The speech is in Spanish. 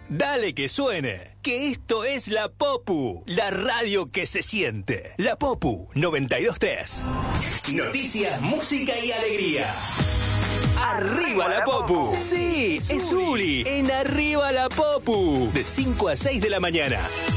Dale que suene, que esto es La Popu, la radio que se siente. La Popu 92.3. Noticias, música y alegría. ¡Arriba la Popu! Sí, es Uli, en Arriba la Popu, de 5 a 6 de la mañana.